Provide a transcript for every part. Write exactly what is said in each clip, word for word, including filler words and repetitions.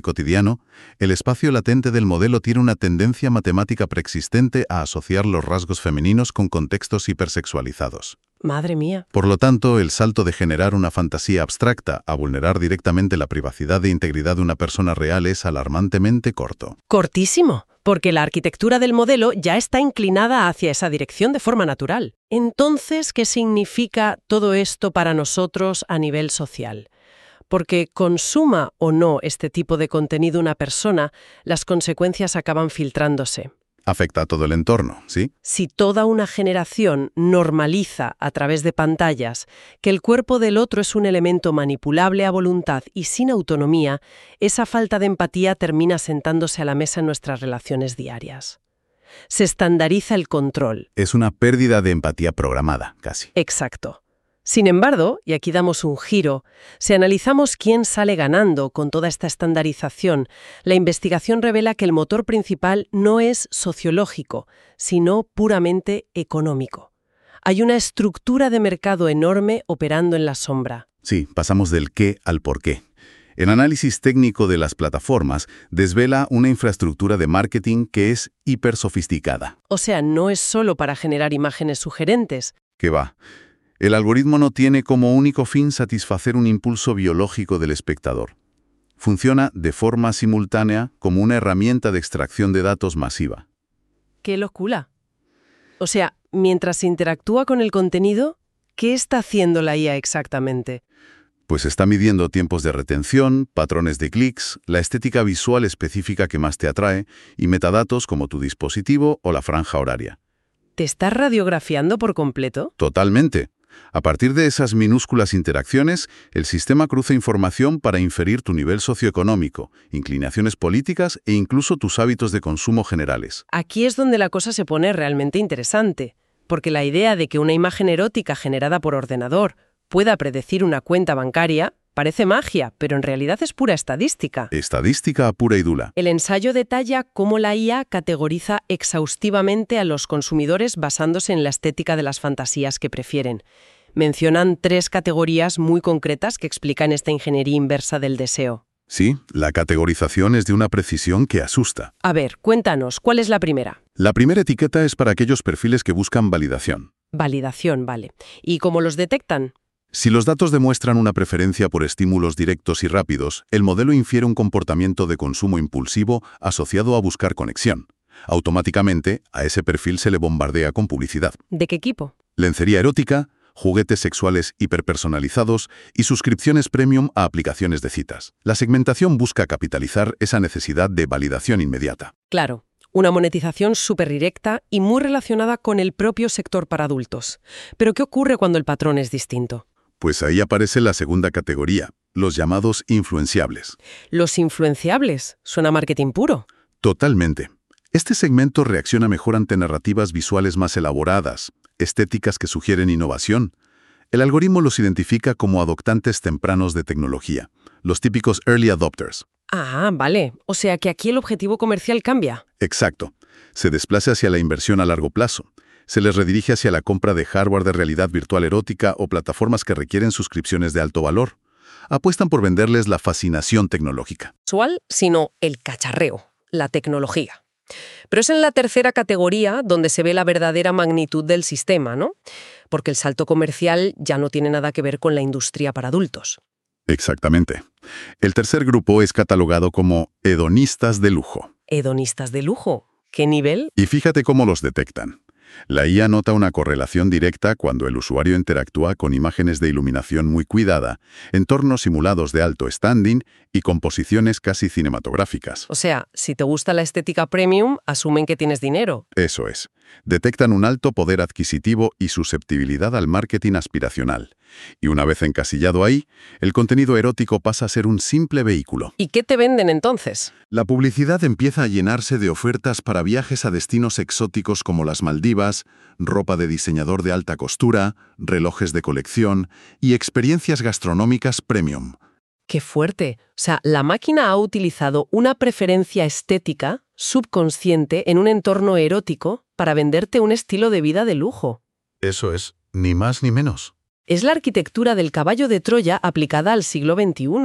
cotidiano, el espacio latente del modelo tiene una tendencia matemática preexistente a asociar los rasgos femeninos con contextos hipersexualizados. Madre mía. Por lo tanto, el salto de generar una fantasía abstracta a vulnerar directamente la privacidad e integridad de una persona real es alarmantemente corto. Cortísimo, porque la arquitectura del modelo ya está inclinada hacia esa dirección de forma natural. Entonces, ¿qué significa todo esto para nosotros a nivel social? Porque consuma o no este tipo de contenido una persona, las consecuencias acaban filtrándose. Afecta a todo el entorno, ¿sí? Si toda una generación normaliza a través de pantallas que el cuerpo del otro es un elemento manipulable a voluntad y sin autonomía, esa falta de empatía termina sentándose a la mesa en nuestras relaciones diarias. Se estandariza el control. Es una pérdida de empatía programada, casi. Exacto. Sin embargo, y aquí damos un giro, si analizamos quién sale ganando con toda esta estandarización, la investigación revela que el motor principal no es sociológico, sino puramente económico. Hay una estructura de mercado enorme operando en la sombra. Sí, pasamos del qué al por qué. El análisis técnico de las plataformas desvela una infraestructura de marketing que es hipersofisticada. O sea, no es solo para generar imágenes sugerentes. ¿Qué va? El algoritmo no tiene como único fin satisfacer un impulso biológico del espectador. Funciona de forma simultánea como una herramienta de extracción de datos masiva. ¡Qué locura! O sea, mientras interactúa con el contenido, ¿qué está haciendo la I A exactamente? Pues está midiendo tiempos de retención, patrones de clics, la estética visual específica que más te atrae y metadatos como tu dispositivo o la franja horaria. ¿Te estás radiografiando por completo? Totalmente. A partir de esas minúsculas interacciones, el sistema cruza información para inferir tu nivel socioeconómico, inclinaciones políticas e incluso tus hábitos de consumo generales. Aquí es donde la cosa se pone realmente interesante, porque la idea de que una imagen erótica generada por ordenador pueda predecir una cuenta bancaria parece magia, pero en realidad es pura estadística. Estadística pura y dura. El ensayo detalla cómo la I A categoriza exhaustivamente a los consumidores basándose en la estética de las fantasías que prefieren. Mencionan tres categorías muy concretas que explican esta ingeniería inversa del deseo. Sí, la categorización es de una precisión que asusta. A ver, cuéntanos, ¿cuál es la primera? La primera etiqueta es para aquellos perfiles que buscan validación. Validación, vale. ¿Y cómo los detectan? Si los datos demuestran una preferencia por estímulos directos y rápidos, el modelo infiere un comportamiento de consumo impulsivo asociado a buscar conexión. Automáticamente, a ese perfil se le bombardea con publicidad. ¿De qué tipo? Lencería erótica, juguetes sexuales hiperpersonalizados y suscripciones premium a aplicaciones de citas. La segmentación busca capitalizar esa necesidad de validación inmediata. Claro. Una monetización súper directa y muy relacionada con el propio sector para adultos. ¿Pero qué ocurre cuando el patrón es distinto? Pues ahí aparece la segunda categoría, los llamados influenciables. ¿Los influenciables? ¿Suena marketing puro? Totalmente. Este segmento reacciona mejor ante narrativas visuales más elaboradas, estéticas que sugieren innovación. El algoritmo los identifica como adoptantes tempranos de tecnología, los típicos early adopters. Ah, vale. O sea que aquí el objetivo comercial cambia. Exacto. Se desplaza hacia la inversión a largo plazo. Se les redirige hacia la compra de hardware de realidad virtual erótica o plataformas que requieren suscripciones de alto valor. Apuestan por venderles la fascinación tecnológica. Visual, sino el cacharreo, la tecnología. Pero es en la tercera categoría donde se ve la verdadera magnitud del sistema, ¿no? Porque el salto comercial ya no tiene nada que ver con la industria para adultos. Exactamente. El tercer grupo es catalogado como hedonistas de lujo. ¿Hedonistas de lujo? ¿Qué nivel? Y fíjate cómo los detectan. La I A nota una correlación directa cuando el usuario interactúa con imágenes de iluminación muy cuidada, entornos simulados de alto standing y composiciones casi cinematográficas. O sea, si te gusta la estética premium, asumen que tienes dinero. Eso es. Detectan un alto poder adquisitivo y susceptibilidad al marketing aspiracional. Y una vez encasillado ahí, el contenido erótico pasa a ser un simple vehículo. ¿Y qué te venden entonces? La publicidad empieza a llenarse de ofertas para viajes a destinos exóticos como las Maldivas, ropa de diseñador de alta costura, relojes de colección y experiencias gastronómicas premium. ¡Qué fuerte! O sea, la máquina ha utilizado una preferencia estética subconsciente en un entorno erótico para venderte un estilo de vida de lujo. Eso es, ni más ni menos. Es la arquitectura del caballo de Troya aplicada al siglo veintiuno.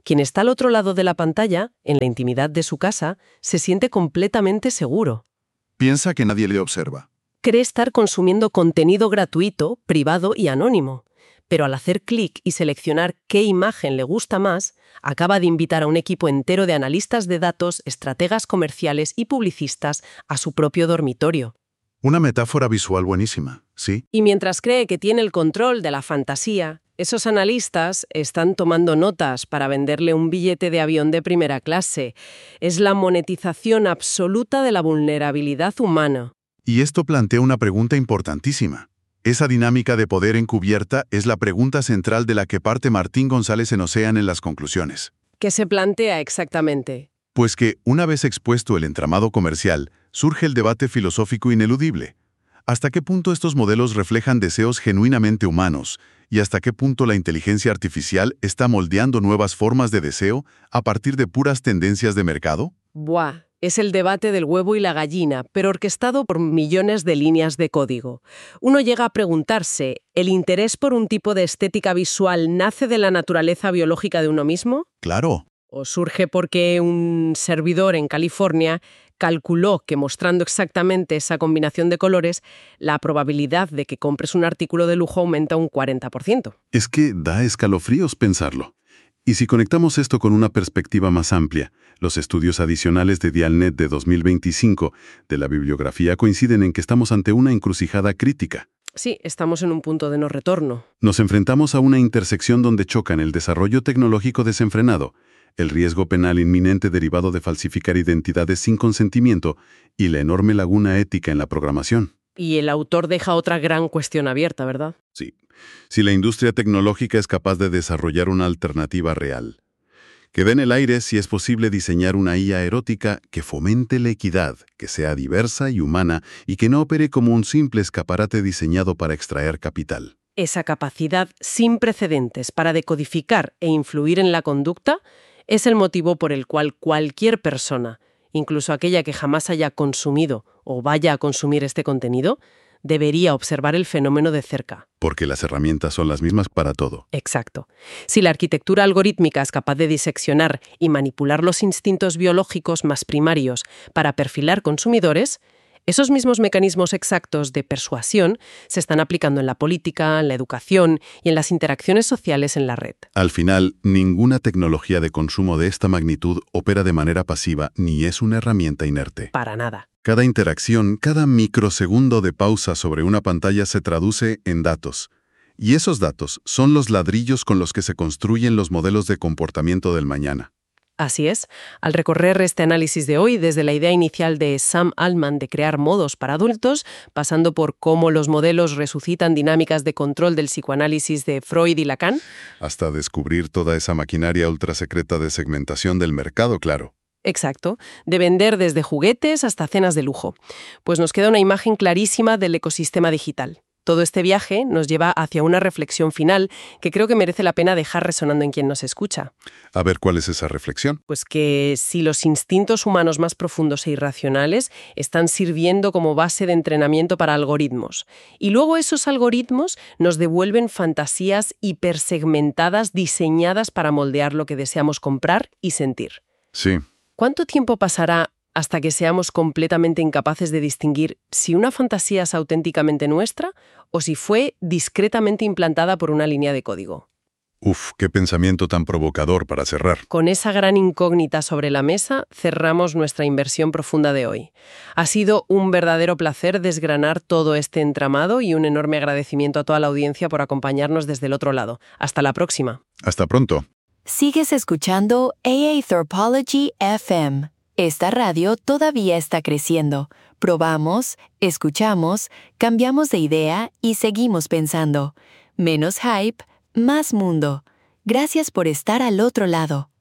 Quien está al otro lado de la pantalla, en la intimidad de su casa, se siente completamente seguro. Piensa que nadie le observa. Cree estar consumiendo contenido gratuito, privado y anónimo. Pero al hacer clic y seleccionar qué imagen le gusta más, acaba de invitar a un equipo entero de analistas de datos, estrategas comerciales y publicistas a su propio dormitorio. Una metáfora visual buenísima, ¿sí? Y mientras cree que tiene el control de la fantasía, esos analistas están tomando notas para venderle un billete de avión de primera clase. Es la monetización absoluta de la vulnerabilidad humana. Y esto plantea una pregunta importantísima. Esa dinámica de poder encubierta es la pregunta central de la que parte Martín González en Ocean en las conclusiones. ¿Qué se plantea exactamente? Pues que, una vez expuesto el entramado comercial, surge el debate filosófico ineludible. ¿Hasta qué punto estos modelos reflejan deseos genuinamente humanos? ¿Y hasta qué punto la inteligencia artificial está moldeando nuevas formas de deseo a partir de puras tendencias de mercado? Buah, es el debate del huevo y la gallina, pero orquestado por millones de líneas de código. Uno llega a preguntarse, ¿el interés por un tipo de estética visual nace de la naturaleza biológica de uno mismo? Claro. ¿O surge porque un servidor en California calculó que mostrando exactamente esa combinación de colores, la probabilidad de que compres un artículo de lujo aumenta un cuarenta por ciento? Es que da escalofríos pensarlo. Y si conectamos esto con una perspectiva más amplia, los estudios adicionales de Dialnet de dos mil veinticinco de la bibliografía coinciden en que estamos ante una encrucijada crítica. Sí, estamos en un punto de no retorno. Nos enfrentamos a una intersección donde chocan el desarrollo tecnológico desenfrenado, el riesgo penal inminente derivado de falsificar identidades sin consentimiento y la enorme laguna ética en la programación. Y el autor deja otra gran cuestión abierta, ¿verdad? Sí. Si la industria tecnológica es capaz de desarrollar una alternativa real, queda en el aire si es posible diseñar una I A erótica que fomente la equidad, que sea diversa y humana y que no opere como un simple escaparate diseñado para extraer capital. Esa capacidad sin precedentes para decodificar e influir en la conducta es el motivo por el cual cualquier persona, incluso aquella que jamás haya consumido o vaya a consumir este contenido, debería observar el fenómeno de cerca. Porque las herramientas son las mismas para todo. Exacto. Si la arquitectura algorítmica es capaz de diseccionar y manipular los instintos biológicos más primarios para perfilar consumidores, esos mismos mecanismos exactos de persuasión se están aplicando en la política, en la educación y en las interacciones sociales en la red. Al final, ninguna tecnología de consumo de esta magnitud opera de manera pasiva ni es una herramienta inerte. Para nada. Cada interacción, cada microsegundo de pausa sobre una pantalla se traduce en datos. Y esos datos son los ladrillos con los que se construyen los modelos de comportamiento del mañana. Así es. Al recorrer este análisis de hoy, desde la idea inicial de Sam Altman de crear modos para adultos, pasando por cómo los modelos resucitan dinámicas de control del psicoanálisis de Freud y Lacan, hasta descubrir toda esa maquinaria ultrasecreta de segmentación del mercado, claro. Exacto, de vender desde juguetes hasta cenas de lujo. Pues nos queda una imagen clarísima del ecosistema digital. Todo este viaje nos lleva hacia una reflexión final que creo que merece la pena dejar resonando en quien nos escucha. A ver, ¿cuál es esa reflexión? Pues que si los instintos humanos más profundos e irracionales están sirviendo como base de entrenamiento para algoritmos, y luego esos algoritmos nos devuelven fantasías hipersegmentadas diseñadas para moldear lo que deseamos comprar y sentir. Sí. ¿Cuánto tiempo pasará hasta que seamos completamente incapaces de distinguir si una fantasía es auténticamente nuestra o si fue discretamente implantada por una línea de código? Uf, qué pensamiento tan provocador para cerrar. Con esa gran incógnita sobre la mesa, cerramos nuestra inversión profunda de hoy. Ha sido un verdadero placer desgranar todo este entramado y un enorme agradecimiento a toda la audiencia por acompañarnos desde el otro lado. Hasta la próxima. Hasta pronto. Sigues escuchando A A Anthropology F M. Esta radio todavía está creciendo. Probamos, escuchamos, cambiamos de idea y seguimos pensando. Menos hype, más mundo. Gracias por estar al otro lado.